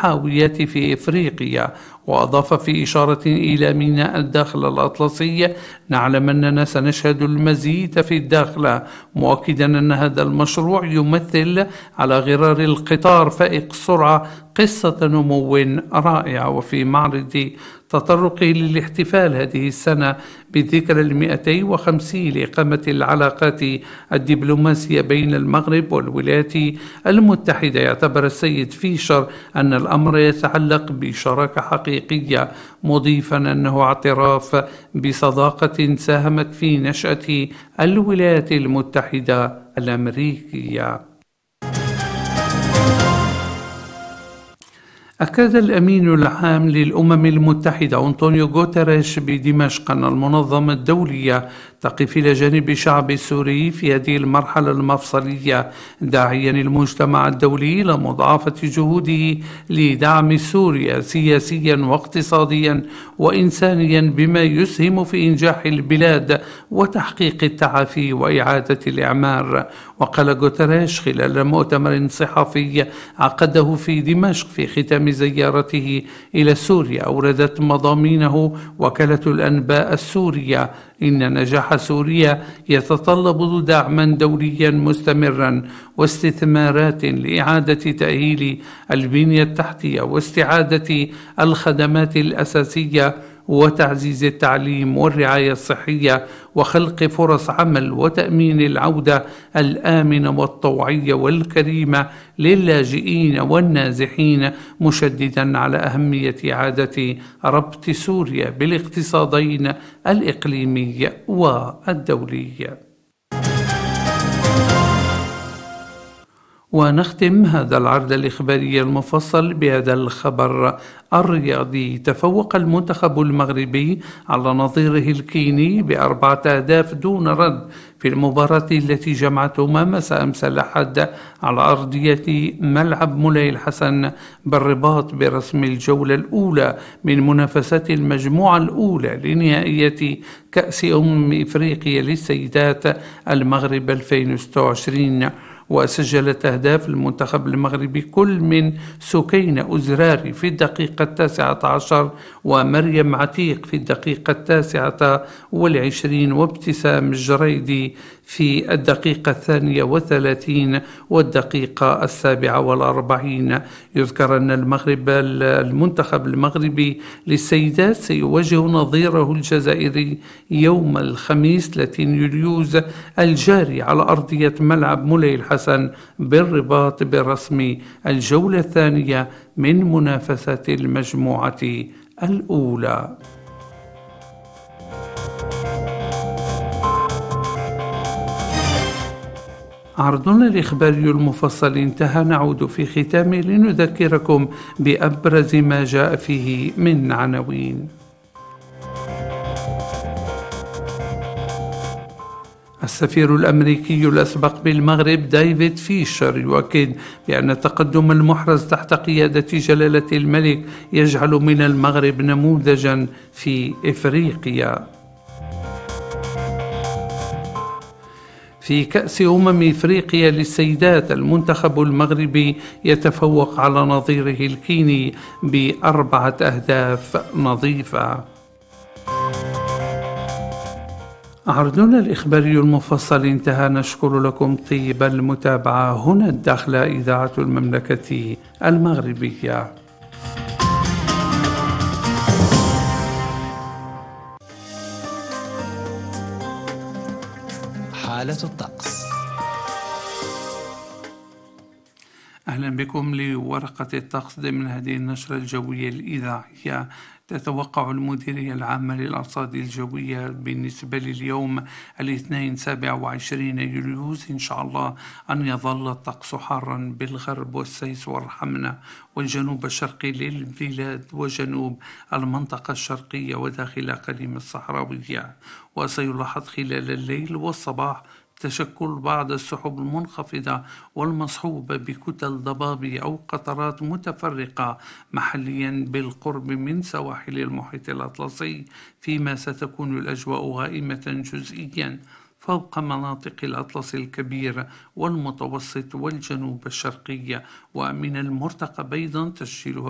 الحاوية في إفريقيا. وأضاف في إشارة إلى ميناء الداخلة الأطلسي: نعلم أننا سنشهد المزيد في الداخلة، مؤكدا أن هذا المشروع يمثل على غرار القطار فائق السرعة قصة نمو رائعة. وفي معرض تطرقه للاحتفال هذه السنة بذكرى 250 لإقامة العلاقات الدبلوماسية بين المغرب والولايات المتحدة، يعتبر السيد فيشر أن الأمر يتعلق بشراكة حقيقية، مضيفا أنه اعتراف بصداقة ساهمت في نشأة الولايات المتحدة الأمريكية. أكد الأمين العام للأمم المتحدة أنطونيو غوتيريش بدمشق أن المنظمة الدولية تقف إلى جانب الشعب السوري في هذه المرحلة المفصلية، داعيا المجتمع الدولي إلى مضاعفة جهوده لدعم سوريا سياسيا واقتصاديا وإنسانيا بما يسهم في إنجاح البلاد وتحقيق التعافي وإعادة الإعمار. وقال غوتيريش خلال مؤتمر صحفي عقده في دمشق في ختام زيارته إلى سوريا، أوردت مضامينه وكالة الأنباء السورية: إن نجاح سوريا يتطلب دعما دوليا مستمرا واستثمارات لإعادة تأهيل البنية التحتية واستعادة الخدمات الأساسية وتعزيز التعليم والرعاية الصحية وخلق فرص عمل وتأمين العودة الآمنة والطوعية والكريمة للاجئين والنازحين، مشددا على أهمية إعادة ربط سوريا بالاقتصادين الإقليمي والدولي. ونختم هذا العرض الإخباري المفصل بهذا الخبر الرياضي: تفوق المنتخب المغربي على نظيره الكيني ب4 أهداف دون رد في المباراة التي جمعتهما مساء أمس الأحد على أرضية ملعب مولاي الحسن بالرباط برسم الجولة الأولى من منافسات المجموعة الأولى لنهائية كأس إفريقيا للسيدات المغرب 2026. وسجلت أهداف المنتخب المغربي كل من سكينة أزراري في الدقيقة 19 ومريم عتيق في الدقيقة 29 وابتسام الجريدي في الدقيقة 32 والدقيقة 47. يذكر أن المنتخب المغربي للسيدات سيواجه نظيره الجزائري يوم الخميس 30 يوليوز الجاري على أرضية ملعب مولاي الحسن بالرباط برسم الجولة الثانية من منافسة المجموعة الأولى. عرضنا الإخباري المفصل انتهى، نعود في ختامه لنذكركم بأبرز ما جاء فيه من عناوين. السفير الأمريكي الأسبق بالمغرب ديفيد فيشر يؤكد بأن التقدم المحرز تحت قيادة جلالة الملك يجعل من المغرب نموذجا في إفريقيا. في كأس إفريقيا للسيدات المنتخب المغربي يتفوق على نظيره الكيني ب4 أهداف نظيفة. عرضنا الإخباري المفصل انتهى، نشكر لكم طيب المتابعة. هنا الداخلة، إذاعة المملكة المغربية. حالة الطقس. أهلا بكم لورقة الطقس ضمن هذه النشرة الجوية الإذاعية. تتوقع المديرية العامة للأرصاد الجوية بالنسبة لليوم الاثنين 27 يوليوز إن شاء الله أن يظل الطقس حارا بالغرب والسيس والرحمنة والجنوب الشرقي للبلاد وجنوب المنطقة الشرقية وداخل أقاليم الصحراوية. وسيلاحظ خلال الليل والصباح تشكل بعض السحب المنخفضة والمصحوبة بكتل ضباب أو قطرات متفرقة محليا بالقرب من سواحل المحيط الأطلسي، فيما ستكون الأجواء غائمة جزئيا فوق مناطق الأطلس الكبير والمتوسط والجنوب الشرقي. ومن المرتقب أيضا تسجيلها